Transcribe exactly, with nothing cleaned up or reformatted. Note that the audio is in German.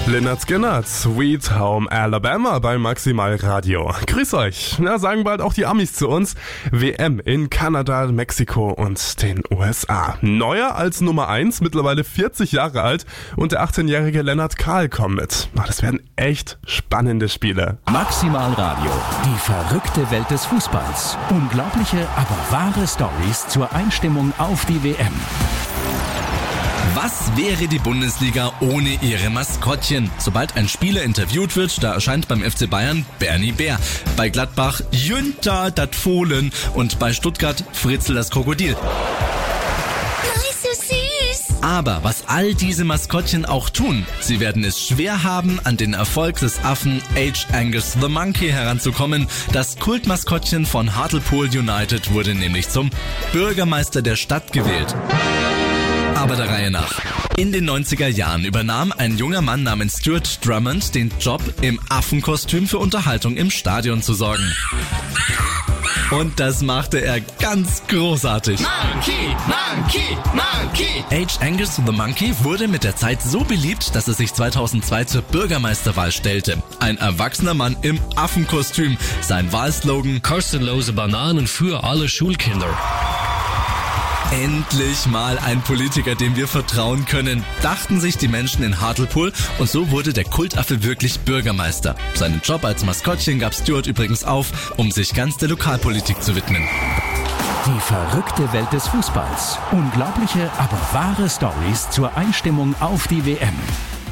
Lynyrd Skynyrd, Sweet Home Alabama bei Maximal Radio. Grüß euch. Na, sagen bald auch die Amis zu uns. W M in Kanada, Mexiko und den U S A. Neuer als Nummer eins, mittlerweile vierzig Jahre alt und der achtzehnjährige Lennart Kahl kommen mit. Das werden echt spannende Spiele. Maximal Radio, die verrückte Welt des Fußballs. Unglaubliche, aber wahre Stories zur Einstimmung auf die W M. Was wäre die Bundesliga ohne ihre Maskottchen? Sobald ein Spieler interviewt wird, da erscheint beim F C Bayern Bernie Bär, bei Gladbach Jünter dat Fohlen und bei Stuttgart Fritzl das Krokodil. So süß. Aber was all diese Maskottchen auch tun, sie werden es schwer haben, an den Erfolg des Affen H. Angus the Monkey heranzukommen. Das Kultmaskottchen von Hartlepool United wurde nämlich zum Bürgermeister der Stadt gewählt. Aber der Reihe nach. In den neunziger Jahren übernahm ein junger Mann namens Stuart Drummond den Job, im Affenkostüm für Unterhaltung im Stadion zu sorgen. Und das machte er ganz großartig. Monkey, Monkey, Monkey. H. Angus the Monkey wurde mit der Zeit so beliebt, dass er sich zweitausendzwei zur Bürgermeisterwahl stellte. Ein erwachsener Mann im Affenkostüm. Sein Wahlslogan: Kostenlose Bananen für alle Schulkinder. Endlich mal ein Politiker, dem wir vertrauen können, dachten sich die Menschen in Hartlepool, und so wurde der Kultaffe wirklich Bürgermeister. Seinen Job als Maskottchen gab Stuart übrigens auf, um sich ganz der Lokalpolitik zu widmen. Die verrückte Welt des Fußballs. Unglaubliche, aber wahre Stories zur Einstimmung auf die W M.